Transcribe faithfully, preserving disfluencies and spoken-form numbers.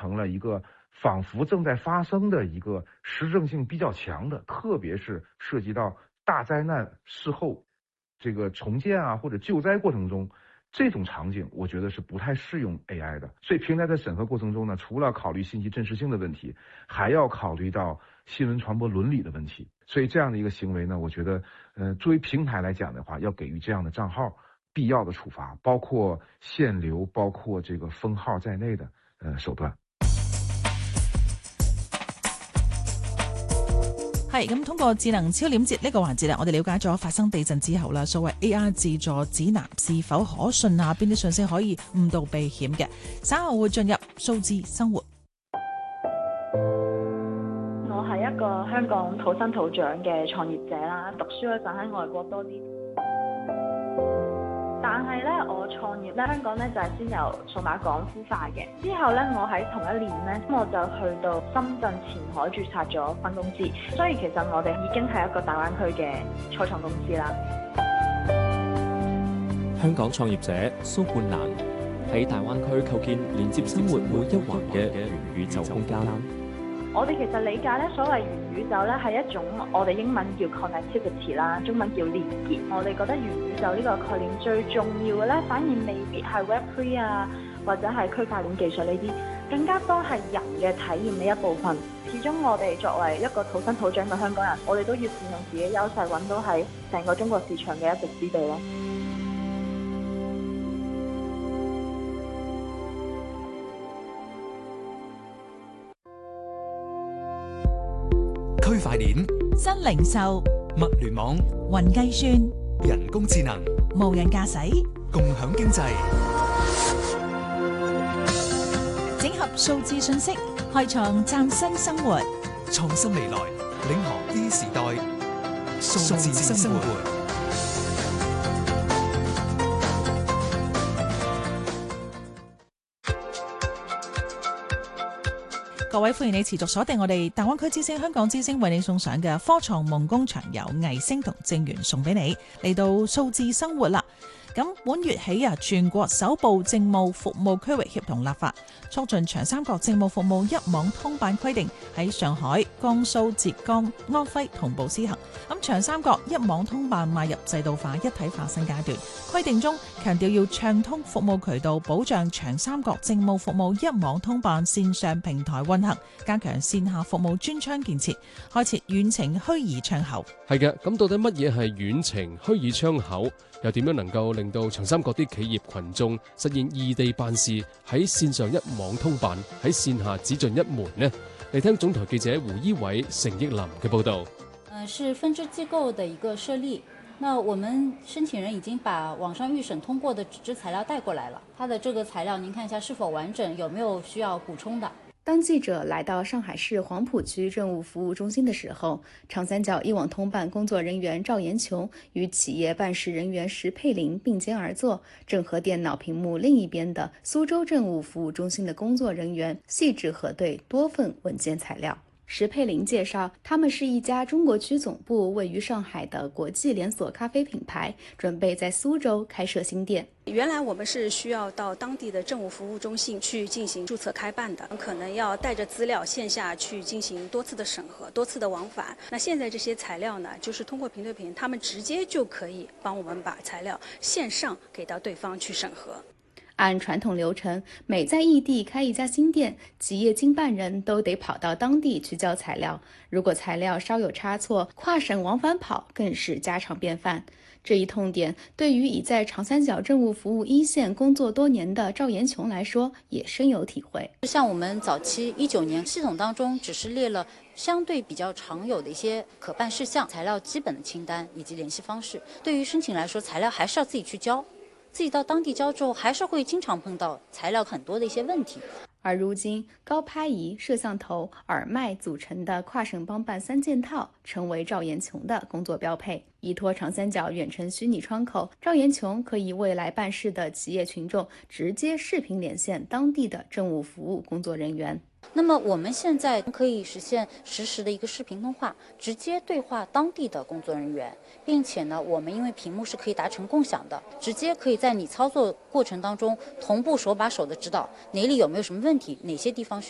成了一个仿佛正在发生的一个实证性比较强的，特别是涉及到大灾难事后这个重建啊或者救灾过程中，这种场景我觉得是不太适用 A I 的。所以平台在审核过程中呢，除了考虑信息真实性的问题，还要考虑到新闻传播伦理的问题。所以这样的一个行为呢，我觉得呃，作为平台来讲的话，要给予这样的账号必要的处罚，包括限流，包括这个封号在内的呃手段。 係咁，通過智能超點節呢個環節咧，我哋了解咗發生地震之後啦，所謂 A I 自助指南是否可信啊？邊啲信息可以誤導避險嘅？稍後會進入數字生活。 我係一個香港土生土長嘅創業者啦，讀書嗰陣喺外國多啲。但係咧，我創業咧，香港咧就係先由數碼港孵化嘅。之後咧，我喺同一年咧，我就去到深圳前海註冊咗分公司，所以其實我哋已經係一個大灣區嘅初創公司啦。 香港創業者蘇冠蘭喺大灣區構建連接生活每一環嘅元宇宙空間。 我哋其實理解咧，所謂元宇宙咧係一種我哋英文叫 connectivity 啦，中文叫連結。我哋覺得元宇宙呢個概念最重要嘅咧，反而未必係 Web 三 啊，或者係區塊鏈技術呢啲，更加多係人嘅體驗嘅一部分。始終我哋作為一個土生土長嘅香港人，我哋都要善用自己優勢，揾到喺成個中國市場嘅一席之地咯。 區塊鏈、 新零售、 物聯網、 雲計算、 人工智能、 無人駕駛、 共享經濟， 整合數字信息，開創嶄新生活， 創新未來，領航 E 時代，數字生活。 各位歡迎你持續鎖定我哋大灣區之聲、香港之聲為你送上嘅科創夢工場，由藝星同正源送俾你。嚟到數字生活啦，咁本月起啊，全國首部政務服務區域協同立法，促進長三角政務服務一網通辦規定喺上海、江蘇、浙江、安徽同步施行。咁長三角一網通辦邁入制度化、一體化新階段。規定中強調要暢通服務渠道，保障長三角政務服務一網通辦線上平台運行，加強線下服務專窗建設，開設遠程虛擬窗口。 係嘅，咁到底乜嘢係遠程虛擬窗口？又點樣能夠令到長三角啲企業群眾實現異地辦事，喺線上一網通辦，喺線下只盡一門呢？嚟聽總台記者胡依偉、成益林嘅報導。 呃，是分支機構的一個設立。那我們申請人已經把網上預審通過的紙質材料帶過來了，它的這個材料您看一下是否完整，有沒有需要補充的？ 當記者來到上海市黃浦區政務服務中心的時候，長三角一網通辦工作人員趙延瓊與企業辦事人員石佩玲並肩而坐，正和電腦屏幕另一邊的蘇州政務服務中心的工作人員細緻核對多份文件材料。石佩玲介紹，他們是一家中國區總部位於上海的國際連鎖咖啡品牌，準備在蘇州開設新店。 原來我們是需要到當地的政務服務中心去進行註冊開辦的，可能要帶着資料線下去進行多次的審核、多次的往返。那現在這些材料呢，就是通過平對平，他們直接就可以幫我們把材料線上給到對方去審核。 按傳統流程，每在異地開一家新店，企業經辦人都得跑到當地去交材料。如果材料稍有差錯，跨省往返跑更是家常便飯。這一痛點對於已在長三角政務服務一線工作多年的趙延瓊來說，也深有體會。 像我們早期一九年系統當中只是列了相對比較常有的一些可辦事項、材料基本的清單以及聯繫方式。對於申請來說，材料還是要自己去交。自己到當地交之後，還是會經常碰到材料很多的一些問題。 而如今，高拍儀、攝像頭、耳麥組成的跨省幫辦三件套，成為趙延瓊的工作標配。依託長三角遠程虛擬窗口，趙延瓊可以未來辦事的企業群眾直接視頻連線當地的政務服務工作人員。 那麼我們現在可以實現實時的一個視頻通話，直接對話當地的工作人員，並且呢，我們因為屏幕是可以達成共享的，直接可以在你操作過程當中同步手把手的指導哪裡有沒有什麼問題，哪些地方需要